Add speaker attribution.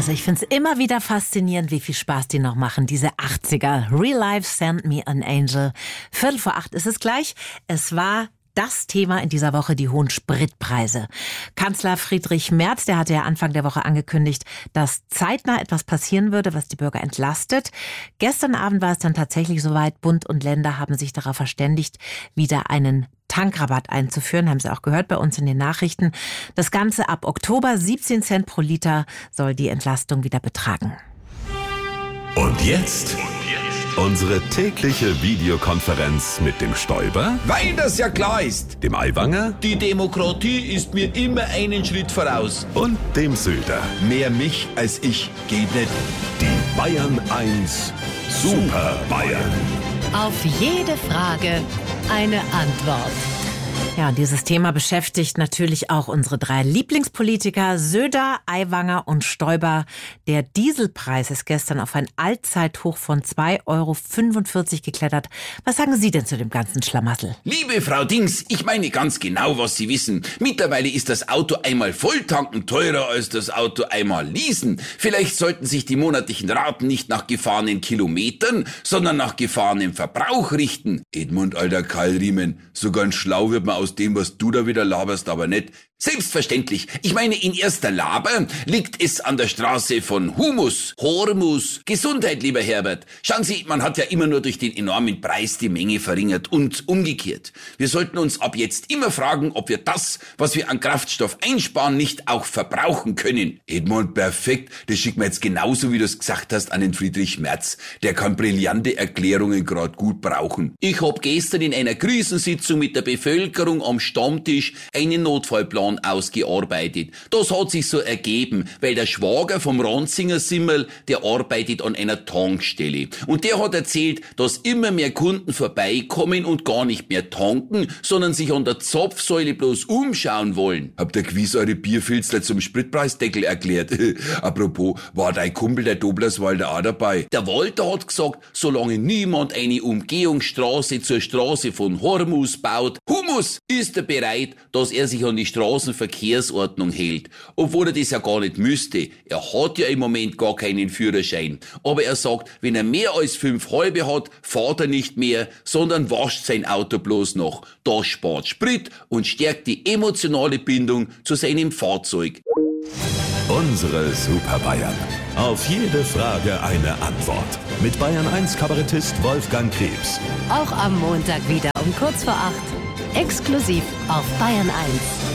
Speaker 1: Also ich finde es immer wieder faszinierend, wie viel Spaß die noch machen, diese 80er. Real Life, Send Me an Angel. 7:45 ist es gleich. Es war das Thema in dieser Woche, die hohen Spritpreise. Kanzler Friedrich Merz, der hatte ja Anfang der Woche angekündigt, dass zeitnah etwas passieren würde, was die Bürger entlastet. Gestern Abend war es dann tatsächlich soweit. Bund und Länder haben sich darauf verständigt, wieder einen Tankrabatt einzuführen, haben Sie auch gehört bei uns in den Nachrichten. Das Ganze ab Oktober, 17 Cent pro Liter soll die Entlastung wieder betragen.
Speaker 2: Und jetzt unsere tägliche Videokonferenz mit dem Stoiber,
Speaker 3: Weil das ja klar ist.
Speaker 2: dem Aiwanger
Speaker 3: Die Demokratie ist mir immer einen Schritt voraus.
Speaker 2: und dem Söder.
Speaker 3: Mehr mich als ich geht nicht.
Speaker 2: Die Bayern 1 Super Bayern.
Speaker 4: Auf jede Frage eine Antwort.
Speaker 1: Ja, dieses Thema beschäftigt natürlich auch unsere drei Lieblingspolitiker Söder, Aiwanger und Stoiber. Der Dieselpreis ist gestern auf ein Allzeithoch von 2,45 € geklettert. Was sagen Sie denn zu dem ganzen Schlamassel?
Speaker 3: Liebe Frau Dings, ich meine ganz genau, was Sie wissen. Mittlerweile ist das Auto einmal volltanken teurer als das Auto einmal leasen. Vielleicht sollten sich die monatlichen Raten nicht nach gefahrenen Kilometern, sondern nach gefahrenem Verbrauch richten. Edmund, alter Keilriemen, so ganz schlau wird man aus dem, was du da wieder laberst, aber nicht. Selbstverständlich. Ich meine, in erster Laber liegt es an der Straße von Humus, Hormus. Gesundheit, lieber Herbert. Schauen Sie, man hat ja immer nur durch den enormen Preis die Menge verringert und umgekehrt. Wir sollten uns ab jetzt immer fragen, ob wir das, was wir an Kraftstoff einsparen, nicht auch verbrauchen können. Edmund, perfekt. Das schickt mir jetzt genauso, wie du es gesagt hast, an den Friedrich Merz. Der kann brillante Erklärungen gerade gut brauchen. Ich hab gestern in einer Krisensitzung mit der Bevölkerung am Stammtisch einen Notfallplan ausgearbeitet. Das hat sich so ergeben, weil der Schwager vom Ranzinger Simmel, der arbeitet an einer Tankstelle. Und der hat erzählt, dass immer mehr Kunden vorbeikommen und gar nicht mehr tanken, sondern sich an der Zapfsäule bloß umschauen wollen. Habt ihr gewiss eure Bierfilzler zum Spritpreisdeckel erklärt? Apropos, war dein Kumpel der Doblerswalder auch dabei? Der Walter hat gesagt, solange niemand eine Umgehungsstraße zur Straße von Hormus baut, Humus, ist er bereit, dass er sich an die Straßenverkehrsordnung hält. Obwohl er das ja gar nicht müsste. Er hat ja im Moment gar keinen Führerschein. Aber er sagt, wenn er mehr als 5 halbe hat, fährt er nicht mehr, sondern wascht sein Auto bloß noch. Das spart Sprit und stärkt die emotionale Bindung zu seinem Fahrzeug.
Speaker 2: Unsere Super Bayern. Auf jede Frage eine Antwort. Mit Bayern 1 Kabarettist Wolfgang Krebs.
Speaker 4: Auch am Montag wieder um kurz vor 8. Exklusiv auf Bayern 1.